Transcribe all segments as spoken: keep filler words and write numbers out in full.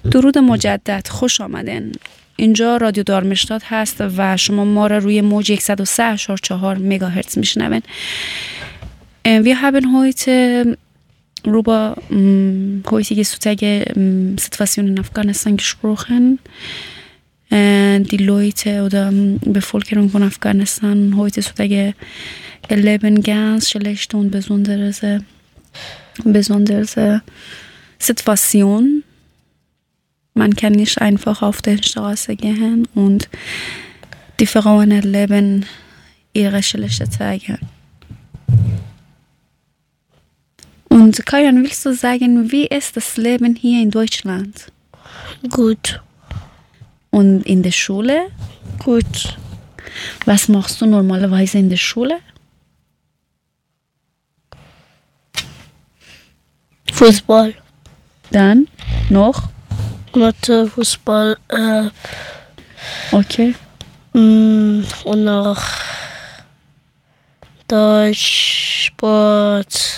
درود مجدد، خوش آمدین. اینجا رادیو دارمشتاد هست و شما ما را روی موج صد و سه و چهار مگاهرتز میشنوین. Vi haben heute über ähm, heutige sozusagen ähm, Situation in Afghanistan gesprochen. Äh, die Leute oder ähm, Bevölkerung von Afghanistan heute sozusagen erleben ganz schlechte und besondere, besondere Situation. Man kann nicht einfach auf der Straße gehen und die Frauen erleben ihre schlechten Tage. Und Kajan, willst du sagen, wie ist das Leben hier in Deutschland? Gut. Und in der Schule? Gut. Was machst du normalerweise in der Schule? Fußball. Dann noch? Mathe, Fußball, äh, Okay. mh, und noch Deutsch, Sport.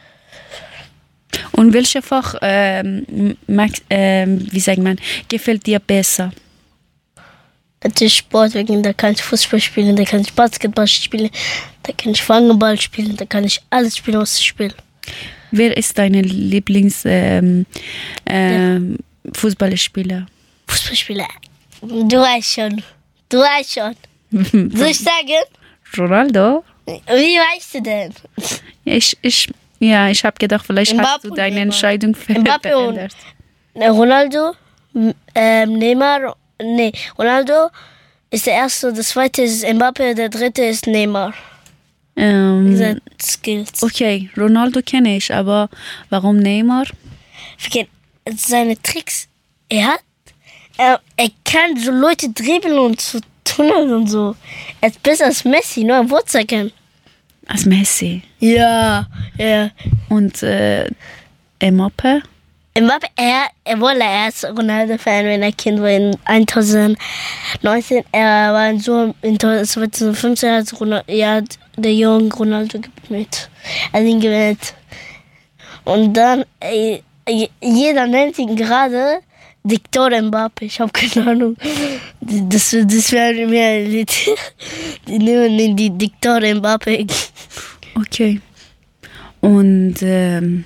Und welches Fach, ähm, mag, ähm, wie sagt man, gefällt dir besser? Natürlich Sport, wegen da kann ich Fußball spielen, da kann ich Basketball spielen, da kann ich Fangeball spielen, da kann ich alles spielen, was ich will. Wer ist dein Lieblings ähm, ähm, Fußballspieler? Fußballspieler, du weißt schon, du weißt schon. Soll ich sagen? Ronaldo? Wie weißt du denn? Ich, ich, ja, ich habe gedacht, vielleicht Mbappé hast du deine Neymar. Entscheidung ver- Mbappé und- verändert. Ronaldo, m- ähm, Neymar, nee, Ronaldo ist der erste, das zweite ist Mbappé, der dritte ist Neymar. Ähm, Diese Skills. okay, Ronaldo kenne ich, aber warum Neymar? Vergeht seine Tricks. Er hat, er, er kann so Leute dribbeln und so tunneln und so. Er ist besser als Messi, nur ein Wurzeln. Als Messi. Ja, ja. Und äh, Mbappé? Mbappé, er, er wollte erst Ronaldo-Fan, wenn er Kind war in zweitausendneunzehn. Er war so in zweitausendfünfzehn hat, Ronaldo, er hat der junge Ronaldo gewinnt. Er hat ihn gewinnt. Und dann, äh, jeder nennt ihn gerade Diktor Mbappé. Ich habe keine Ahnung. Das, das wäre mir die nehmen ihn die Diktor Mbappé. Okay. Und ähm,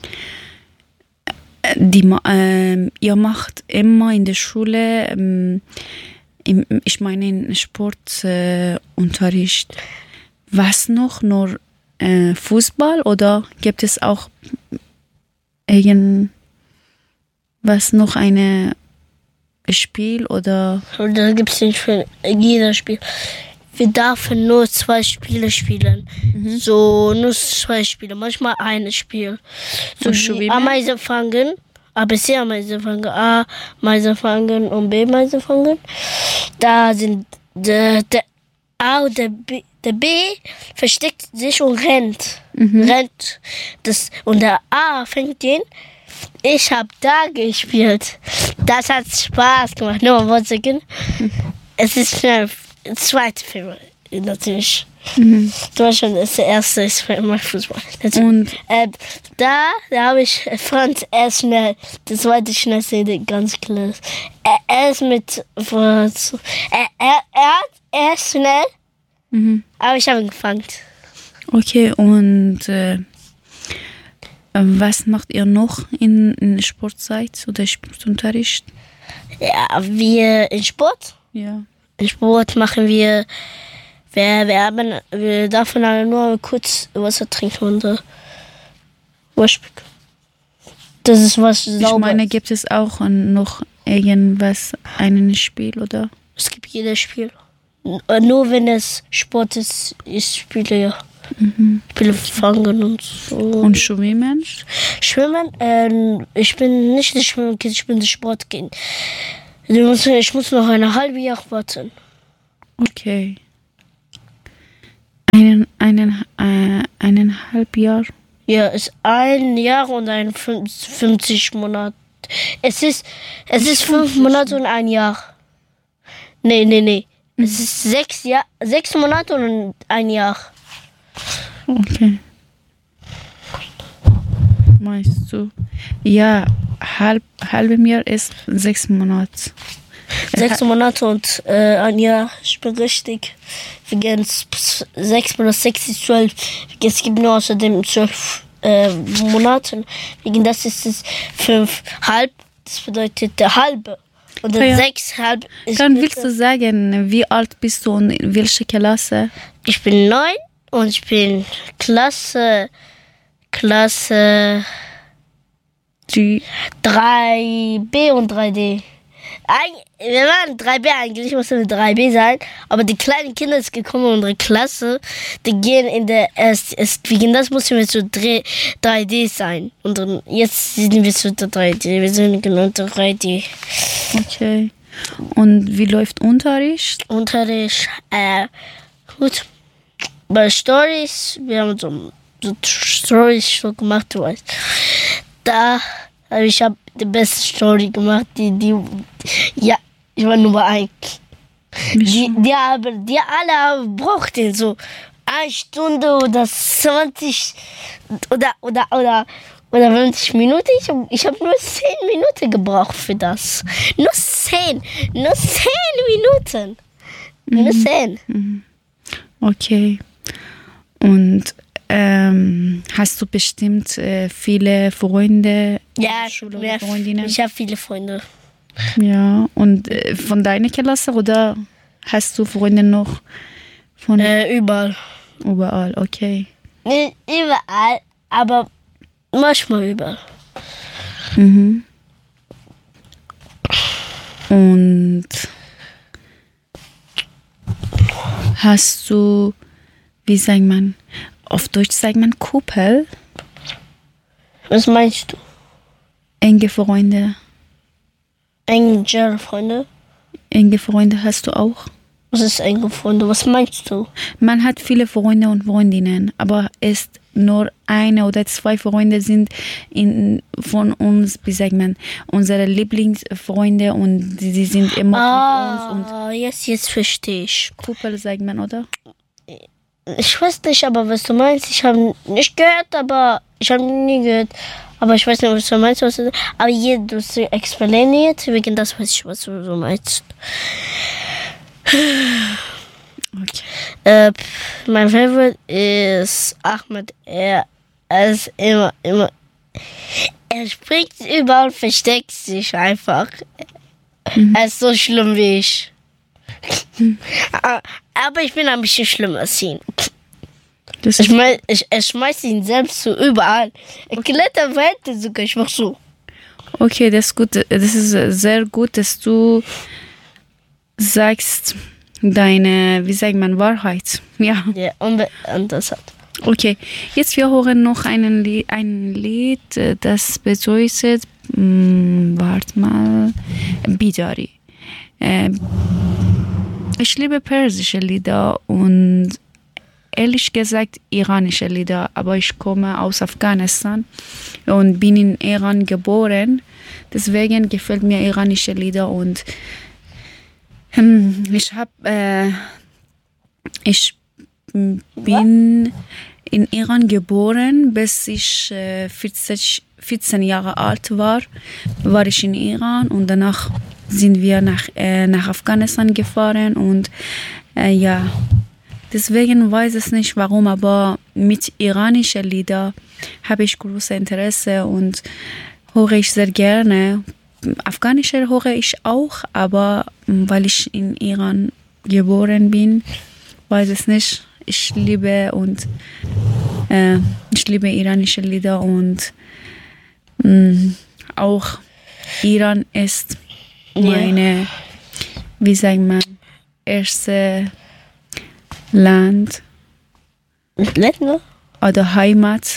die, ma- ähm, ihr macht immer in der Schule, ähm, im, ich meine in Sportunterricht, äh, Unterricht, was noch? Nur äh, Fußball oder gibt es auch irgendwas noch eine Spiel oder? Und da gibt es nicht für jeder Spiel. Wir dürfen nur zwei Spiele spielen. Mhm. So, nur zwei Spiele. Manchmal ein Spiel. So Und schon wie wie mehr? Ameise fangen. A, B, C Ameise fangen. A, Meise fangen und B, Meise fangen. Da sind der, der A und der B. Der B versteckt sich und rennt. Mhm. Rennt. Das, und der A fängt den. Ich habe da gespielt. Das hat Spaß gemacht. Nur mal sagen. Es ist mein zweiter Film, natürlich. Mhm. Deutschland ist der erste, ist mein Fußball. Und Äh, da da habe ich Franz, er ist schnell. Der zweite schnellste, der ganz klar. Er, er ist mit. Franz. Er, er, er, hat, er ist schnell, mhm. aber ich habe ihn gefangen. Okay, und äh, was macht ihr noch in, in der Sportzeit oder Sportunterricht? Ja, wir in Sport. Ja. In Sport machen wir. Wir, wir, haben, wir dürfen alle nur kurz Wasser trinken und äh, Waschbeck. Das ist was Ich sauber. meine, gibt es auch noch irgendwas, ein Spiel oder? Es gibt jedes Spiel. N- Nur wenn es Sport ist, ich spiele ja. Mhm. Spiele fangen und so. Und Schwimmen? Schwimmen, ähm, ich bin nicht das Schwimmkind, ich bin das Sportkind. Du musst- Ich muss noch eine halbe Jahr warten. Okay. Einen, einen, äh, eineinhalb Jahr? Ja, es ist ein Jahr und ein fünf- fünfzig Monate. Es ist, es ist fünf Monate und ein Jahr. Nee, nee, nee. Es ist sechs, Jahr, sechs Monate und ein Jahr. Okay. Meinst du? Ja, halb, halbem Jahr ist sechs Monate. Sechs Monate und äh, ein Jahr, ich bin richtig. Wir gehen sechs minus sechs ist zwölf. Es gibt nur außerdem zwölf äh, Monate. Wegen das ist es fünf halb. Das bedeutet der halbe. Und ja, ja. sechs halb ist. Dann willst du sagen, wie alt bist du und in welcher Klasse? Ich bin neun und ich bin Klasse Klasse Die drei B und drei D. Eig- Wir waren drei B, eigentlich mussten wir drei B sein, aber die kleinen Kinder sind gekommen in unsere Klasse, die gehen in der erst, erst wegen das mussten wir zu drei D sein. Und dann, jetzt sind wir zu drei D, wir sind genau drei D. Okay. Und wie läuft Unterricht? Unterricht, äh, gut. Bei Stories, wir haben so, so Stories schon gemacht, du weißt. Da, also ich habe die beste Story gemacht, die, die, ja, ich war Nummer eins. Die, die, haben, die alle brauchten so eine Stunde oder zwanzig oder, oder, oder, oder fünfzig Minuten. Ich habe ich hab nur zehn Minuten gebraucht für das. Nur zehn, nur zehn Minuten. Mhm. Nur zehn. Mhm. Okay. Und ähm, hast du bestimmt äh, viele Freunde? Ja, Schule mehr, oder Freundinnen? ich habe viele Freunde. Ja, und äh, von deiner Klasse oder hast du Freunde noch von Äh, überall. überall? Okay. Nicht überall, aber manchmal überall. Mhm. Und hast du, wie sagt man, auf Deutsch sagt man Kuppel, Was meinst du? enge Freunde. Enge Freunde? Enge Freunde hast du auch? Was ist enge Freunde? Was meinst du? Man hat viele Freunde und Freundinnen, aber ist nur eine oder zwei Freunde sind in, von uns, wie sagt man, unsere Lieblingsfreunde und sie sind immer Ah, mit uns und jetzt, jetzt verstehe ich. Kuppel sagt man, oder? Ich weiß nicht, aber was du meinst. Ich habe nicht gehört, aber ich habe nie gehört. Aber ich weiß nicht, was du meinst. Was du, aber hier, du hast explaniert, wegen das weiß ich, was du so meinst. Okay. Äh, mein Favorite ist Ahmed. Er ist immer, immer. Er springt überall und versteckt sich einfach. Mhm. Er ist so schlimm wie ich. Mhm. Aber ich bin ein bisschen schlimmer als ihn. Das ich mein, ich, ich schmeiß ihn selbst so überall. Er okay. klettert weiter sogar, ich mach so. Okay, das ist gut. Das ist sehr gut, dass du sagst deine, wie sagt man, Wahrheit. Ja. Ja, und, und das hat. Okay, jetzt wir hören noch einen Lied, ein Lied, das bedeutet, mh, warte mal, Bidari. Äh, ich liebe persische Lieder und ehrlich gesagt iranische Lieder, aber ich komme aus Afghanistan und bin in Iran geboren. Deswegen gefällt mir iranische Lieder und ähm, ich habe, äh, ich bin in Iran geboren, bis ich äh, vierzehn, vierzehn Jahre alt war, war ich in Iran und danach sind wir nach, äh, nach Afghanistan gefahren und äh, ja, deswegen weiß ich nicht warum, aber mit iranischen Liedern habe ich großes Interesse und höre ich sehr gerne. Afghanische höre ich auch, aber weil ich in Iran geboren bin, weiß ich nicht. Ich liebe und äh, ich liebe iranische Lieder und mh, auch Iran ist meine, yeah. wie sagt man, erste Land Länder oder Heimat.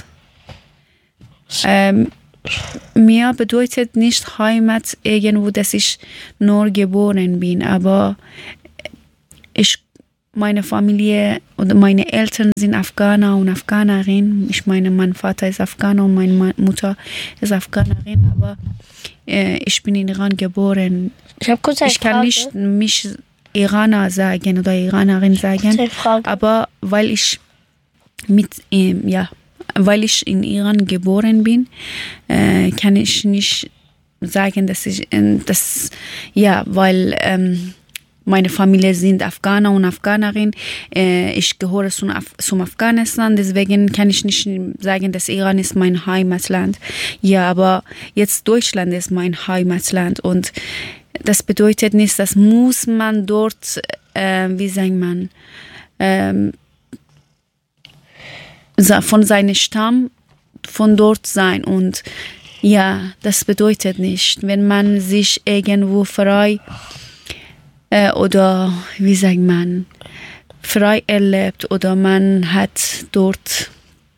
Ähm, mir bedeutet nicht Heimat irgendwo, dass ich nur geboren bin, aber ich, meine Familie oder meine Eltern sind Afghaner und Afghanerin. Ich meine, mein Vater ist Afghaner und meine Mutter ist Afghanerin, aber äh, ich bin in Iran geboren. Ich, hab kurz eine ich kann Frage. nicht mich Iraner sagen oder Iranerin sagen, aber weil ich mit ähm, ja, weil ich in Iran geboren bin, äh, kann ich nicht sagen, dass ich, äh, das, ja, weil ähm, meine Familie sind Afghaner und Afghanerin. Äh, ich gehöre zum, Af- zum Afghanistan, deswegen kann ich nicht sagen, dass Iran ist mein Heimatland. Ja, aber jetzt Deutschland ist mein Heimatland und das bedeutet nicht, dass muss man dort, äh, wie sagt man, ähm, von seinem Stamm von dort sein. Und ja, das bedeutet nicht, wenn man sich irgendwo frei äh, oder wie sagt man, frei erlebt oder man hat dort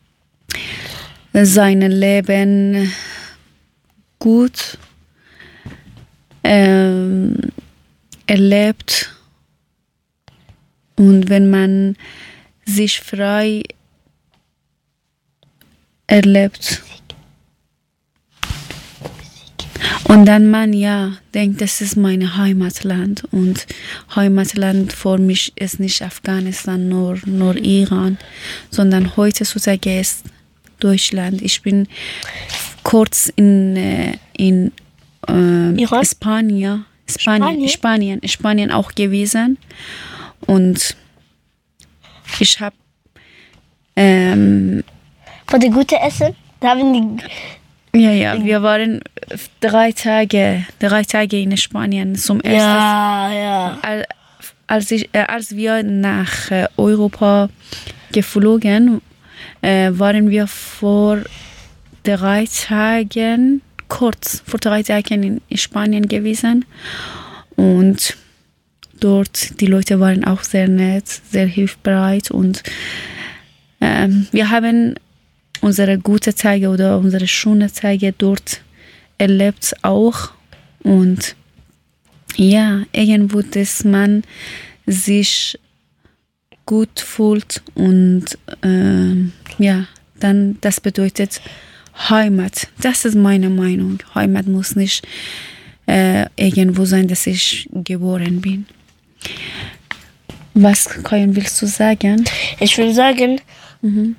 sein Leben gut ähm, erlebt und wenn man sich frei erlebt und dann man ja denkt, das ist mein Heimatland und Heimatland für mich ist nicht Afghanistan, nur, nur Iran, sondern heutzutage ist Deutschland. Ich bin kurz in, in äh, Spanien, Spanien, Spanien, Spanien auch gewesen und ich habe ähm, War die gute Essen? Da haben die ja, ja, wir waren drei Tage, drei Tage in Spanien zum ersten. Ja, ja. Als, ich, äh, als wir nach äh, Europa geflogen, äh, waren wir vor drei Tagen, kurz vor drei Tagen in Spanien gewesen. Und dort, die Leute waren auch sehr nett, sehr hilfsbereit. Und ähm, wir haben unsere guten Tage oder unsere schönen Tage dort erlebt auch. Und ja, irgendwo, dass man sich gut fühlt und ähm, ja, dann das bedeutet Heimat. Das ist meine Meinung. Heimat muss nicht äh, irgendwo sein, dass ich geboren bin. Was, Kajan, willst du sagen? Ich will sagen, Mhm.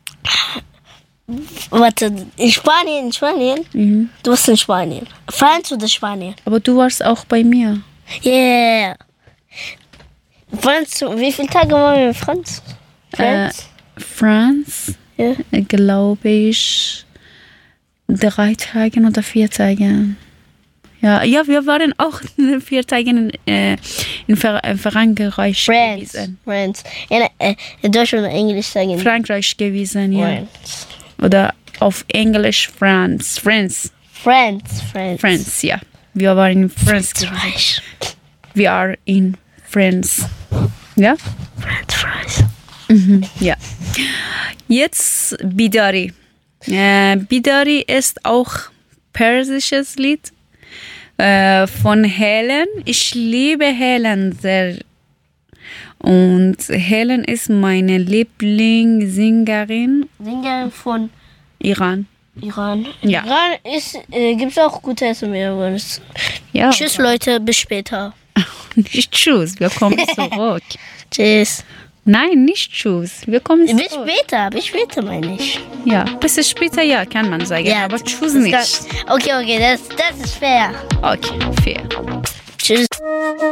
warte, in Spanien, in Spanien, Mhm. du warst in Spanien. Franz oder Spanien? Aber du warst auch bei mir. Yeah. Franz, wie viele Tage waren wir in Franz? Franz? Äh, France, Ja. äh, glaube ich, drei Tage oder vier Tage. Ja, ja, wir waren auch vier Tage in, äh, in Ver äh, Frankreich Franz. gewesen. Franz. In, äh, in Deutsch oder Englisch sagen. Frankreich gewesen, ja. Franz. Oder auf Englisch France. France. Franz. Franz. France, ja. Wir waren in France gewesen. Fries. We are in France. Ja? Franz Fries. Mhm, ja. Jetzt Bidari. Äh, Bidari ist auch persisches Lied äh, von Helen. Ich liebe Helen sehr. Und Helen ist meine Lieblingssängerin. Sänger von Iran. Iran. Ja. Iran ist, äh, gibt es auch gute Essen mehr. Ja. Tschüss Leute, bis später. Nicht tschüss, wir kommen zurück. Tschüss. Nein, nicht tschüss, wir kommen zurück. Bis später, bis später meine ich. Ja, bis später, ja, kann man sagen, aber tschüss das nicht. kann- Okay, okay, das, das ist fair. Okay, fair. Tschüss.